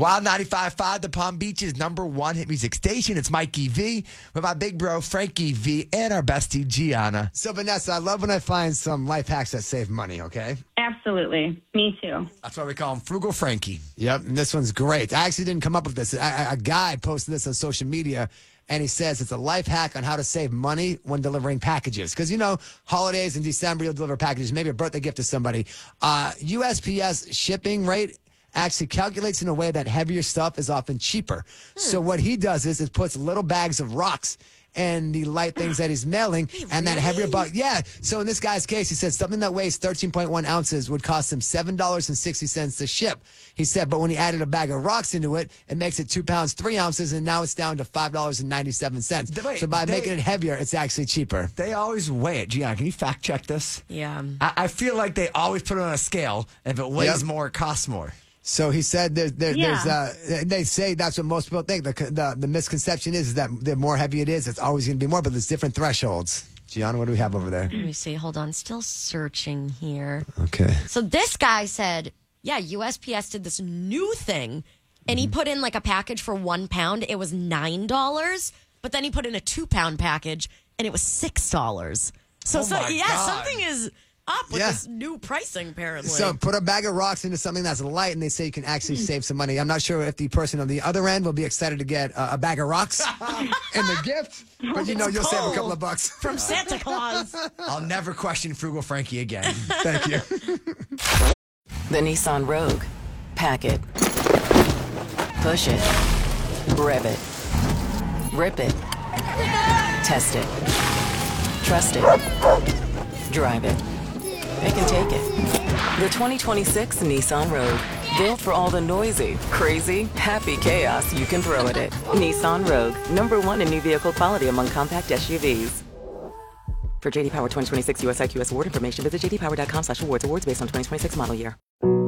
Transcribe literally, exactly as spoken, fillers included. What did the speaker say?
Wild ninety-five point five, the Palm Beach's number one hit music station. It's Mikey V with my big bro, Frankie V, and our bestie, Gianna. So, Vanessa, I love when I find some life hacks that save money, okay? Absolutely. Me too. That's why we call him Frugal Frankie. Yep, and this one's great. I actually didn't come up with this. I, I, a guy posted this on social media, and he says it's a life hack on how to save money when delivering packages. Because, you know, holidays in December, you'll deliver packages, maybe a birthday gift to somebody. Uh, U S P S shipping rate actually calculates in a way that heavier stuff is often cheaper. Hmm. So what he does is it puts little bags of rocks and the light things that he's mailing, hey, and really? that heavier box. Yeah. So in this guy's case, he said something that weighs thirteen point one ounces would cost him seven dollars and sixty cents to ship. He said, but when he added a bag of rocks into it, it makes it two pounds, three ounces, and now it's down to five dollars and ninety-seven cents. Wait, so by they, making it heavier, it's actually cheaper. They always weigh it. Gianna, can you fact check this? Yeah. I, I feel like they always put it on a scale. If it weighs yep. more, it costs more. So he said there, there, yeah. there's, uh, they say that's what most people think. The, the, the misconception is that the more heavy it is, it's always going to be more, but there's different thresholds. Gianna, what do we have over there? Let me see. Hold on. Still searching here. Okay. So this guy said, yeah, U S P S did this new thing, and he put in like a package for one pound. It was nine dollars, but then he put in a two pound package, and it was six dollars. So, oh so yeah, God. something is up with yeah. this new pricing, apparently. So put a bag of rocks into something that's light, and they say you can actually save some money. I'm not sure if the person on the other end will be excited to get uh, a bag of rocks in the gift, but you know you'll save a couple of bucks. From Santa Claus. I'll never question Frugal Frankie again. Thank you. The Nissan Rogue. Pack it. Push it. Rev it. Rip it. Test it. Trust it. Drive it. It can take it. The twenty twenty-six Nissan Rogue. Built for all the noisy, crazy, happy chaos you can throw at it. Nissan Rogue. Number one in new vehicle quality among compact S U Vs. For J D Power twenty twenty-six U S I Q S award information, visit j d power dot com slash awards. Awards based on twenty twenty-six model year.